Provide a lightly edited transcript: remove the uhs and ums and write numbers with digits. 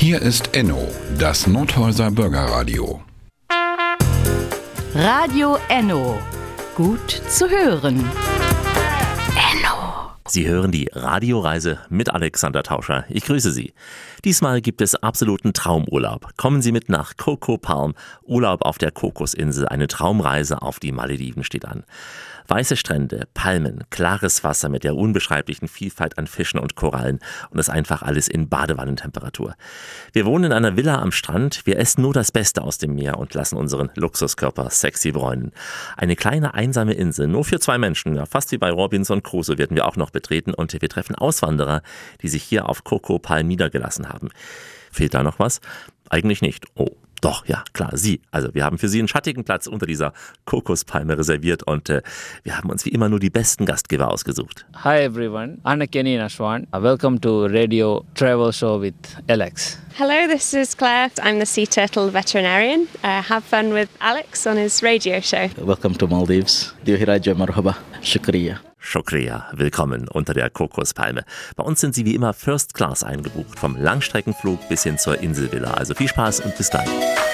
Hier ist Enno, das Nordhäuser Bürgerradio. Radio Enno. Gut zu hören. Enno. Sie hören die Radioreise mit Alexander Tauscher. Ich grüße Sie. Diesmal gibt es absoluten Traumurlaub. Kommen Sie mit nach Coco Palm. Urlaub auf der Kokosinsel. Eine Traumreise auf die Malediven steht an. Weiße Strände, Palmen, klares Wasser mit der unbeschreiblichen Vielfalt an Fischen und Korallen und das einfach alles in Badewannentemperatur. Wir wohnen in einer Villa am Strand, wir essen nur das Beste aus dem Meer und lassen unseren Luxuskörper sexy bräunen. Eine kleine einsame Insel, nur für 2 Menschen, ja, fast wie bei Robinson Crusoe werden wir auch noch betreten und wir treffen Auswanderer, die sich hier auf Coco Palm niedergelassen haben. Fehlt da noch was? Eigentlich nicht. Oh. Doch, ja, klar, Sie. Also wir haben für Sie einen schattigen Platz unter dieser Kokospalme reserviert und wir haben uns wie immer nur die besten Gastgeber ausgesucht. Hi everyone, Anna Kenny Nashwan. Welcome to Radio Travel Show with Alex. Hello, this is Claire. I'm the sea turtle veterinarian. Have fun with Alex on his radio show. Welcome to Maldives. Diohiraja marhaba. Shukriya. Shukriya, willkommen unter der Kokospalme. Bei uns sind Sie wie immer First Class eingebucht, vom Langstreckenflug bis hin zur Inselvilla. Also viel Spaß und bis gleich.